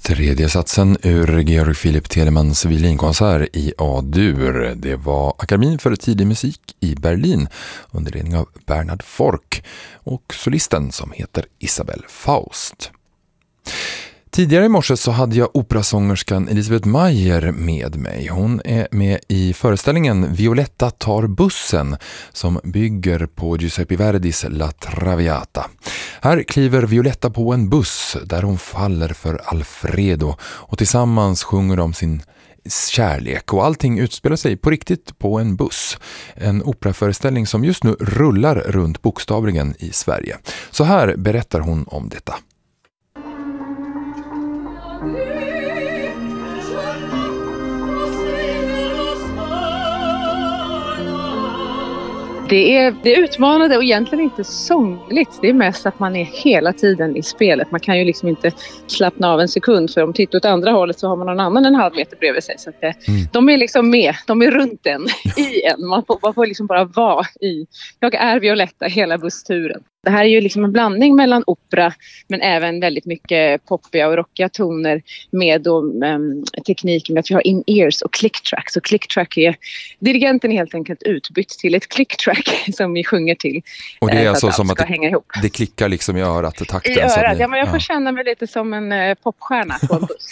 Tredje satsen ur Georg Philipp Telemans violinkonsert i A-dur. Det var Akademin för tidig musik i Berlin under ledning av Bernhard Fork och solisten som heter Isabel Faust. Tidigare i morse så hade jag operasångerskan Elisabeth Mayer med mig. Hon är med i föreställningen Violetta tar bussen som bygger på Giuseppe Verdis La Traviata. Här kliver Violetta på en buss där hon faller för Alfredo och tillsammans sjunger de sin kärlek och allting utspelar sig på riktigt på en buss. En operaföreställning som just nu rullar runt bokstavligen i Sverige. Så här berättar hon om detta. Det är utmanande och egentligen inte sångligt. Det är mest att man är hela tiden i spelet. Man kan ju liksom inte slappna av en sekund, för om tittar åt andra hållet så har man någon annan en halv meter bredvid sig. Så att de är liksom med, de är runt en, i en. Man får liksom bara vara i. Jag är Violetta hela bussturen. Det här är ju liksom en blandning mellan opera men även väldigt mycket poppiga och rockiga toner med tekniken med att vi har in-ears och click-track. Så click-track är dirigenten helt enkelt utbytt till ett click-track som vi sjunger till. Och det är alltså som att hänga ihop. Det klickar liksom i örat till takten. I örat, så att ja, men jag får känna mig lite som en popstjärna på en buss.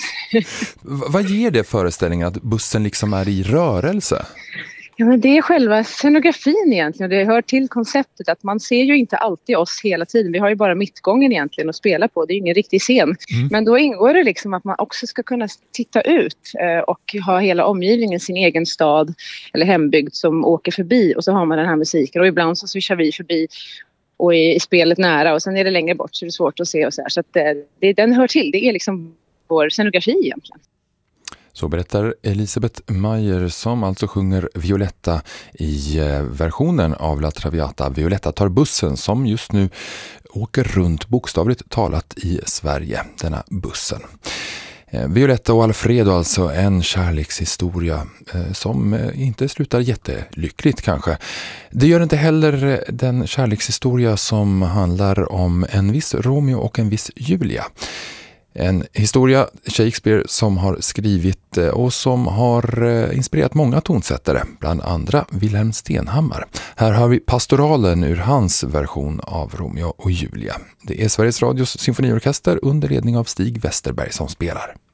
Vad ger det föreställningen att bussen liksom är i rörelse? Ja, men det är själva scenografin egentligen. Det hör till konceptet att man ser ju inte alltid oss hela tiden. Vi har ju bara mittgången egentligen att spela på. Det är ju ingen riktig scen. Men då ingår det liksom att man också ska kunna titta ut och ha hela omgivningen, sin egen stad eller hembygd som åker förbi. Och så har man den här musiken och ibland så swishar vi förbi och är i spelet nära och sen är det längre bort så det är svårt att se och så här. Så att den hör till. Det är liksom vår scenografi egentligen. Så berättar Elisabeth Mayer som alltså sjunger Violetta i versionen av La Traviata. Violetta tar bussen som just nu åker runt bokstavligt talat i Sverige, denna bussen. Violetta och Alfredo, alltså en kärlekshistoria som inte slutar jättelyckligt kanske. Det gör inte heller den kärlekshistoria som handlar om en viss Romeo och en viss Julia. En historia Shakespeare som har skrivit och som har inspirerat många tonsättare, bland andra Wilhelm Stenhammar. Här har vi pastoralen ur hans version av Romeo och Julia. Det är Sveriges Radios symfoniorkester under ledning av Stig Westerberg som spelar.